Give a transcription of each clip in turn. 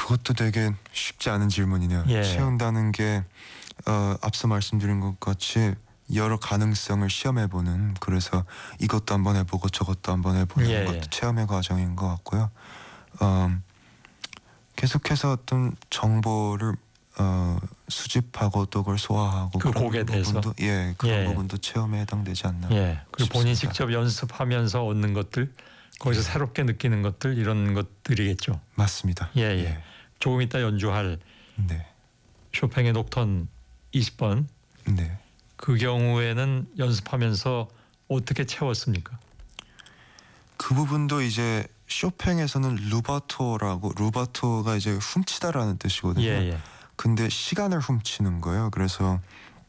그것도 되게 쉽지 않은 질문이네요. 예. 채운다는 게 앞서 말씀드린 것 같이 여러 가능성을 시험해보는, 그래서 이것도 한번 해보고 저것도 한번 해보는 예. 것도 체험의 과정인 것 같고요. 계속해서 어떤 정보를 수집하고 또 그걸 소화하고 그 그런 곡에 대해서? 부분도, 예, 그런 예. 부분도 체험에 해당되지 않나. 예. 그리고 본인이 싶습니다. 직접 연습하면서 얻는 것들, 거기서 새롭게 느끼는 것들, 이런 것들이겠죠. 맞습니다. 예, 예. 조금 이따 연주할 네, 쇼팽의 녹턴 20번, 네. 그 경우에는 연습하면서 어떻게 채웠습니까? 그 부분도 이제 쇼팽에서는 루바토가 이제 훔치다라는 뜻이거든요. 예, 예. 근데 시간을 훔치는 거예요. 그래서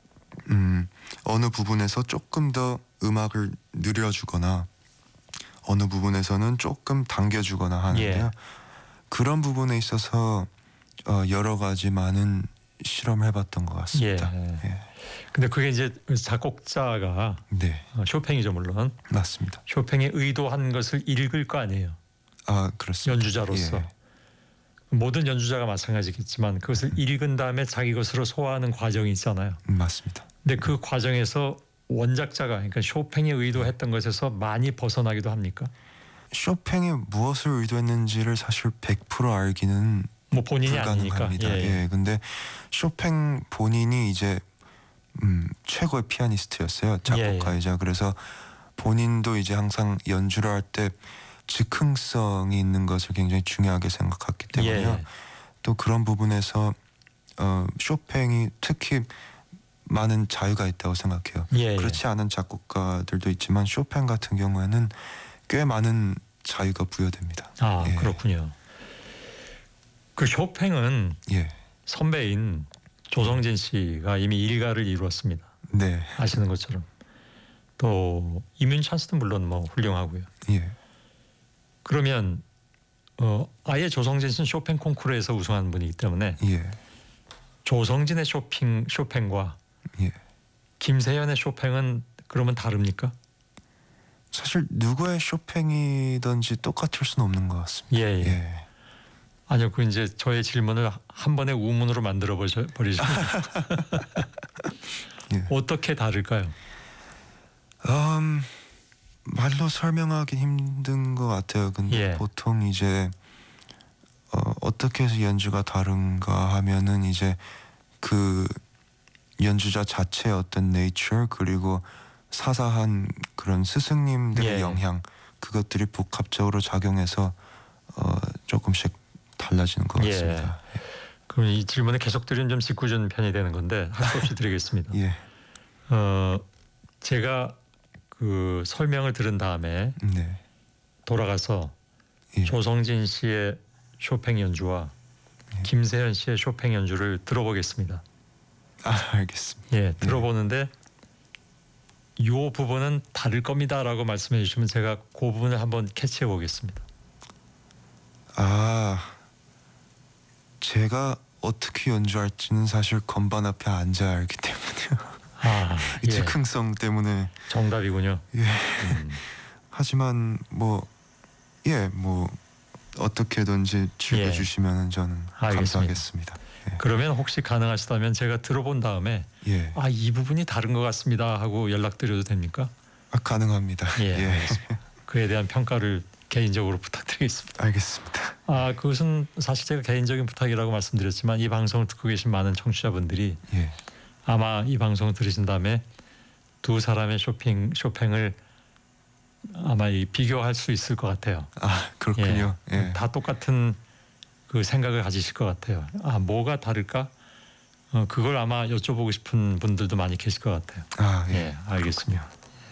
어느 부분에서 조금 더 음악을 느려주거나 어느 부분에서는 조금 당겨주거나 하는데요. 예. 그런 부분에 있어서 여러 가지 많은 실험을 해봤던 것 같습니다. 예. 예. 근데 그게 이제 작곡자가 네, 쇼팽이죠, 물론. 맞습니다. 쇼팽이 의도한 것을 읽을 거 아니에요. 아, 그렇습니다. 연주자로서. 예. 모든 연주자가 마찬가지겠지만 그것을 읽은 다음에 자기 것으로 소화하는 과정이 있잖아요. 맞습니다. 근데 그 과정에서 원작자가, 그러니까 쇼팽이 의도했던 것에서 많이 벗어나기도 합니까? 쇼팽이 무엇을 의도했는지를 사실 100% 알기는 뭐 본인이 아니니까. 불가능합니다. 예. 근데 쇼팽 본인이 이제 최고의 피아니스트였어요. 작곡가이자. 그래서 본인도 이제 항상 연주를 할 때 즉흥성이 있는 것을 굉장히 중요하게 생각했기 때문에요. 예. 또 그런 부분에서 쇼팽이 특히 많은 자유가 있다고 생각해요. 예. 그렇지 않은 작곡가들도 있지만 쇼팽 같은 경우에는 꽤 많은 자유가 부여됩니다. 아, 예. 그렇군요. 그 쇼팽은 예. 선배인 조성진 씨가 이미 일가를 이루었습니다. 네. 아시는 것처럼. 또 이민찬 씨도 물론 뭐 훌륭하고요. 예. 그러면 아예 조성진 씨는 쇼팽 콩쿠르에서 우승한 분이기 때문에 예. 조성진의 쇼팽과 예. 김세현의 쇼팽은 그러면 다릅니까? 사실 누구의 쇼팽이든지 똑같을 수는 없는 것 같습니다. 예, 예. 예. 아니요, 그 이제 저의 질문을 한 번에 우문으로 만들어 버리시면 예. 어떻게 다를까요? 말로 설명하기 힘든 것 같아요. 근데 예. 보통 이제 어떻게 해서 연주가 다른가 하면은 이제 그 연주자 자체의 어떤 네이처, 그리고 사사한 그런 스승님들의 예. 영향, 그것들이 복합적으로 작용해서 조금씩 달라지는 것 예. 같습니다. 그럼 이 질문을 계속 드리면 좀 짓궂은 편이 되는 건데 할 수 없이 드리겠습니다. 예. 제가 그 설명을 들은 다음에 네. 돌아가서 예. 조성진 씨의 쇼팽 연주와 김세현 씨의 쇼팽 연주를 들어보겠습니다. 아, 알겠습니다. 예, 들어보는데 이 부분은 다를 겁니다라고 말씀해 주시면 제가 그 부분을 한번 캐치해 보겠습니다. 아, 제가 어떻게 연주할지는 사실 건반 앞에 앉아야 알기 때문에요. 아, 이 예. 즉흥성 때문에. 정답이군요. 예. 하지만 뭐 어떻게든지 즐겨주시면 저는 알겠습니다. 감사하겠습니다. 예. 그러면 혹시 가능하시다면 제가 들어본 다음에 예. 이 부분이 다른 것 같습니다 하고 연락드려도 됩니까? 가능합니다. 예, 알겠습니다. 그에 대한 평가를 개인적으로 부탁드리겠습니다. 알겠습니다. 그것은 사실 제가 개인적인 부탁이라고 말씀드렸지만 이 방송을 듣고 계신 많은 청취자분들이 예. 아마 이 방송을 들으신 다음에 두 사람의 쇼팽을 아마 비교할 수 있을 것 같아요. 아, 그렇군요. 예. 다 똑같은 그 생각을 가지실 것 같아요. 뭐가 다를까? 그걸 아마 여쭤보고 싶은 분들도 많이 계실 것 같아요. 아, 예. 예, 알겠습니다.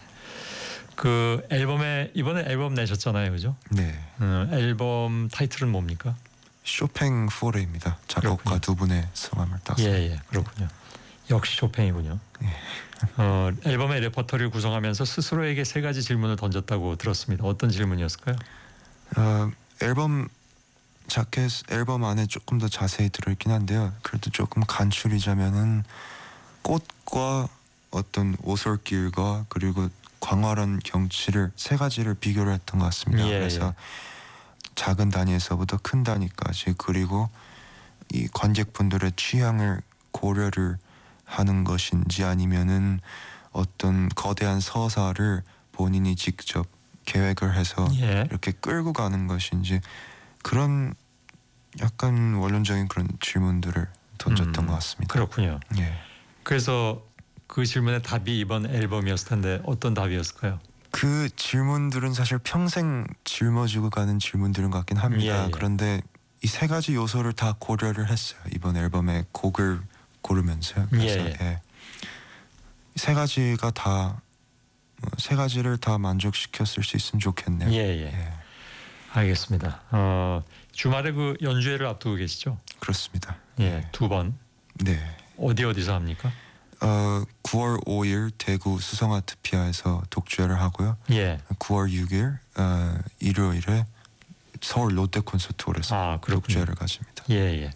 그 이번에 앨범 내셨잖아요, 그죠? 네. 앨범 타이틀은 뭡니까? 쇼팽 포레입니다. 작곡가 그렇군요. 두 분의 성함을 땄어요. 예, 그렇군요. 역시 쇼팽이군요. 앨범의 레퍼토리를 구성하면서 스스로에게 3가지 질문을 던졌다고 들었습니다. 어떤 질문이었을까요? 앨범 자켓, 앨범 안에 조금 더 자세히 들어있긴 한데요. 그래도 조금 간추리자면은 꽃과 어떤 오솔길과 그리고 광활한 경치를 3가지를 비교를 했던 것 같습니다. 예, 그래서 작은 단위에서부터 큰 단위까지, 그리고 이 관객분들의 취향을 고려를 하는 것인지 아니면은 어떤 거대한 서사를 본인이 직접 계획을 해서 예. 이렇게 끌고 가는 것인지 그런 약간 원론적인 그런 질문들을 던졌던 것 같습니다. 그렇군요. 예. 그래서 그 질문의 답이 이번 앨범이었을 텐데 어떤 답이었을까요? 그 질문들은 사실 평생 짊어지고 가는 질문들인 것 같긴 합니다. 예, 예. 그런데 이 세 가지 요소를 다 고려를 했어요. 이번 앨범의 곡을 고르면서요. 그래서 예, 예. 세 가지가 다 세 가지를 다 만족시켰을 수 있으면 좋겠네요. 예, 예. 알겠습니다. 주말에 그 연주회를 앞두고 계시죠? 그렇습니다. 예, 2번. 네. 어디서 합니까? 9월 5일 대구 수성아트피아에서 독주회를 하고요. 예. 9월 6일 일요일에 서울 롯데콘서트홀에서 그렇군요. 독주회를 가집니다. 예, 예.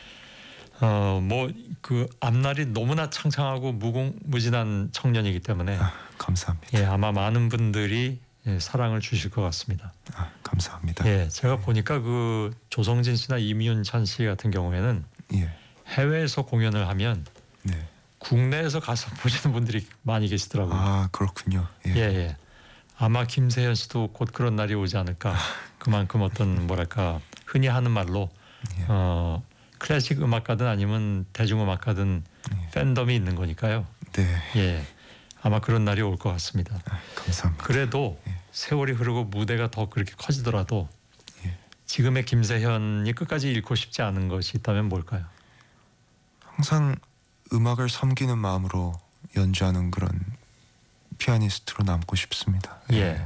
뭐 그 앞날이 너무나 창창하고 무궁무진한 청년이기 때문에 감사합니다. 예, 아마 많은 분들이 사랑을 주실 것 같습니다. 감사합니다. 예, 제가 보니까 그 조성진 씨나 이윤찬 씨 같은 경우에는 예. 해외에서 공연을 하면 네. 국내에서 가서 보시는 분들이 많이 계시더라고요. 그렇군요. 예. 예, 예. 아마 김세현 씨도 곧 그런 날이 오지 않을까. 그만큼 어떤 뭐랄까 흔히 하는 말로 예. 클래식 음악가든 아니면 대중음악가든 팬덤이 있는 거니까요. 네. 예, 아마 그런 날이 올 것 같습니다. 감사합니다. 그래도 예. 세월이 흐르고 무대가 더 그렇게 커지더라도 예. 지금의 김세현이 끝까지 잃고 싶지 않은 것이 있다면 뭘까요? 항상 음악을 섬기는 마음으로 연주하는 그런 피아니스트로 남고 싶습니다. 예.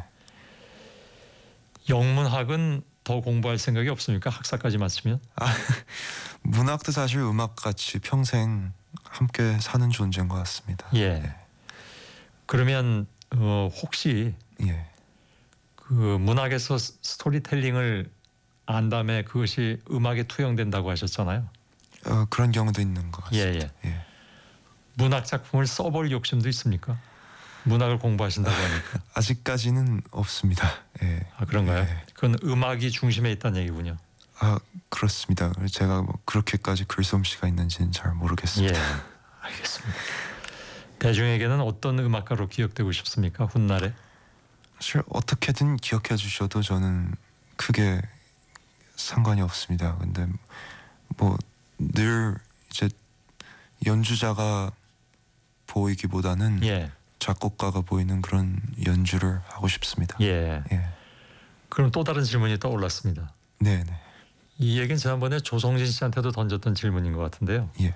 영문학은 더 공부할 생각이 없습니까? 학사까지 마치면? 문학도 사실 음악같이 평생 함께 사는 존재인 것 같습니다. 예. 그러면 혹시 예. 그 문학에서 스토리텔링을 안 다음에 그것이 음악에 투영된다고 하셨잖아요. 그런 경우도 있는 것 예, 같습니다. 예. 문학 작품을 써볼 욕심도 있습니까? 문학을 공부하신다고 하니까. 아직까지는 없습니다. 예. 그런가요? 예. 그건 음악이 중심에 있다는 얘기군요. 그렇습니다. 제가 뭐 그렇게까지 글솜씨가 있는지는 잘 모르겠습니다. 예, 알겠습니다. 대중에게는 어떤 음악가로 기억되고 싶습니까? 훗날에? 사실 어떻게든 기억해 주셔도 저는 크게 상관이 없습니다. 근데 뭐 늘 이제 연주자가 보이기보다는 예, 작곡가가 보이는 그런 연주를 하고 싶습니다. 예. 예. 그럼 또 다른 질문이 떠올랐습니다. 네. 이 얘기는 지난번에 조성진 씨한테도 던졌던 질문인 것 같은데요. 예.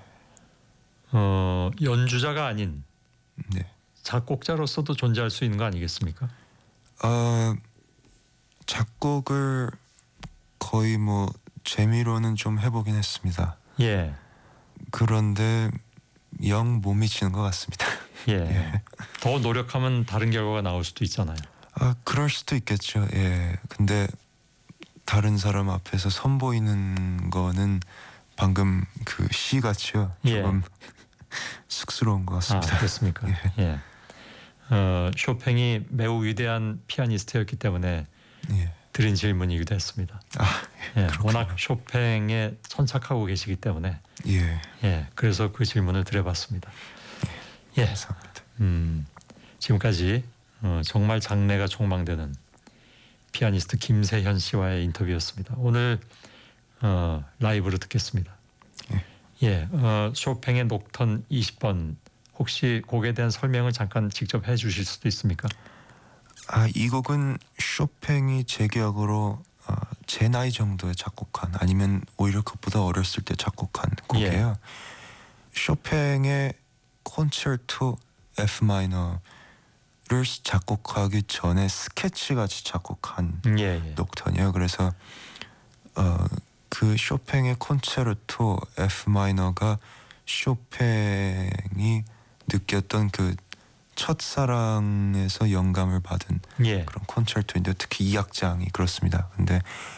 연주자가 아닌 네. 작곡자로서도 존재할 수 있는 거 아니겠습니까? 작곡을 거의 뭐 재미로는 좀 해보긴 했습니다. 예, 그런데 영 못 미치는 것 같습니다. 예. 예. 더 노력하면 다른 결과가 나올 수도 있잖아요. 그럴 수도 있겠죠. 예. 근데 다른 사람 앞에서 선보이는 거는 방금 그 시 같이요. 조금 쑥스러운 것 같습니다. 그렇습니까? 예. 쇼팽이 매우 위대한 피아니스트였기 때문에 예. 드린 질문이기도 했습니다. 예, 워낙 쇼팽에 천착하고 계시기 때문에 예. 그래서 그 질문을 드려봤습니다. 예, 감사합니다. 지금까지 정말 장래가 촉망되는 피아니스트 김세현 씨와의 인터뷰였습니다. 오늘 라이브로 듣겠습니다. 예, 쇼팽의 녹턴 20번 혹시 곡에 대한 설명을 잠깐 직접 해주실 수도 있습니까? 이 곡은 쇼팽이 제 기억으로 제 나이 정도에 작곡한 아니면 오히려 그보다 어렸을 때 작곡한 곡이에요. 쇼팽의 콘체르토 F 마이너를 작곡하기 전에 스케치 같이 작곡한 녹턴이에요. 그래서 그 쇼팽의 콘체르토 F 마이너가 쇼팽이 느꼈던 그 첫사랑에서 영감을 받은 그런 콘체르토인데 특히 2악장이 그렇습니다. 근데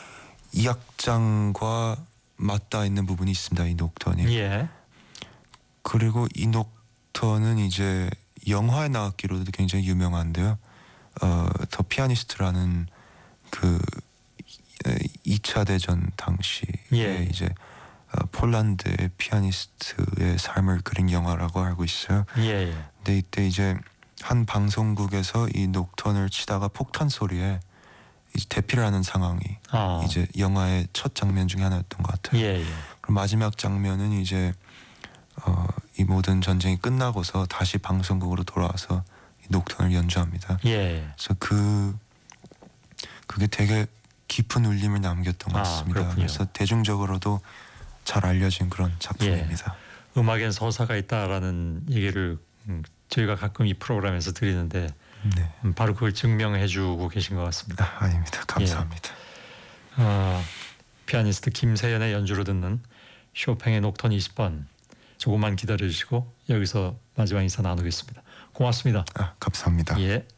2악장과 맞닿아 있는 부분이 있습니다. 이 녹턴이. 그리고 이 녹턴은 이제 영화에 나왔기로도 굉장히 유명한데요. 더 피아니스트라는 그 2차 대전 당시에 이제 폴 폴란드의 피아니스트의 삶을 그린 영화라고 알고 있어요. 예, 예. 근데 이때 이제 한 방송국에서 이 녹턴을 치다가 폭탄 소리에 이제 대피를 하는 상황이 이제 영화의 첫 장면 중에 하나였던 것 같아요. 예, 예. 그럼 마지막 장면은 이제 이 모든 전쟁이 끝나고서 다시 방송국으로 돌아와서 이 녹턴을 연주합니다. 예. 그래서 그게 되게 깊은 울림을 남겼던 것 같습니다. 그렇군요. 그래서 대중적으로도 잘 알려진 그런 작품입니다. 음악엔 서사가 있다라는 얘기를 저희가 가끔 이 프로그램에서 드리는데 네. 바로 그걸 증명해주고 계신 것 같습니다. 아닙니다. 감사합니다. 피아니스트 김세연의 연주로 듣는 쇼팽의 녹턴 20번 조금만 기다려주시고 여기서 마지막 인사 나누겠습니다. 고맙습니다. 감사합니다. 예.